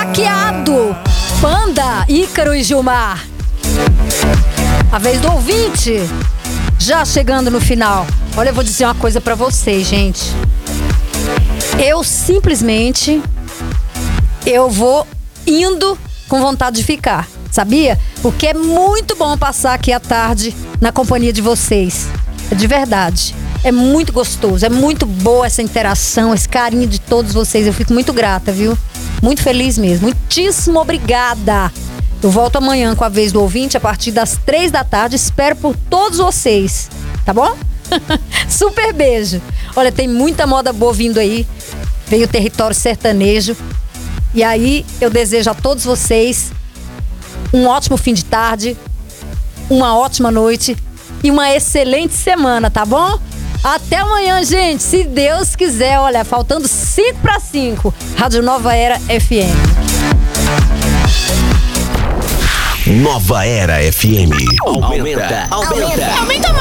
Hackeado, Panda, Ícaro e Gilmar. A vez do ouvinte, já chegando no final. Olha, eu vou dizer uma coisa pra vocês, gente. Eu simplesmente, vou indo com vontade de ficar, sabia? Porque é muito bom passar aqui à tarde na companhia de vocês. De verdade. É muito gostoso, é muito boa essa interação, esse carinho de todos vocês. Eu fico muito grata, viu? Muito feliz mesmo. Muitíssimo obrigada. Eu volto amanhã com a vez do ouvinte a partir das 3 da tarde. Espero por todos vocês, tá bom? Super beijo. Olha, tem muita moda boa vindo aí. Veio o Território Sertanejo. E aí, eu desejo a todos vocês um ótimo fim de tarde, uma ótima noite e uma excelente semana, tá bom? Até amanhã, gente, se Deus quiser. Olha, faltando 4:55. Rádio Nova Era FM. Nova Era FM. Aumenta mais.